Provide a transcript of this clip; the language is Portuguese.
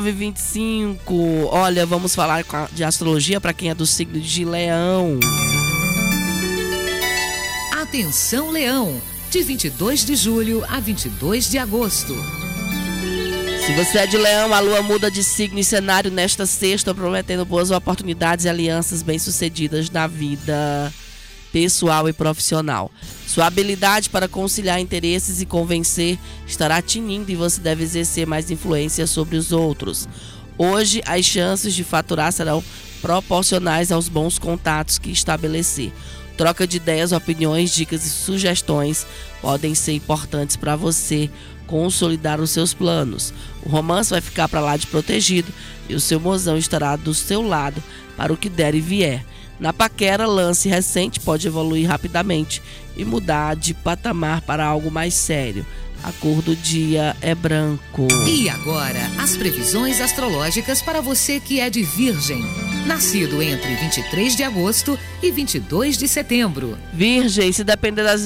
9h25. Olha, vamos falar de astrologia para quem é do signo de Leão. Atenção, Leão, de 22 de julho a 22 de agosto. Se você é de Leão, a lua muda de signo e cenário nesta sexta, prometendo boas oportunidades e alianças bem-sucedidas na vida pessoal e profissional. Sua habilidade para conciliar interesses e convencer estará tinindo e você deve exercer mais influência sobre os outros. Hoje, as chances de faturar serão proporcionais aos bons contatos que estabelecer. Troca de ideias, opiniões, dicas e sugestões podem ser importantes para você consolidar os seus planos. O romance vai ficar para lá de protegido e o seu mozão estará do seu lado para o que der e vier. Na paquera, lance recente pode evoluir rapidamente e mudar de patamar para algo mais sério. A cor do dia é branco. E agora, as previsões astrológicas para você que é de Virgem, nascido entre 23 de agosto e 22 de setembro. Virgem, se depender das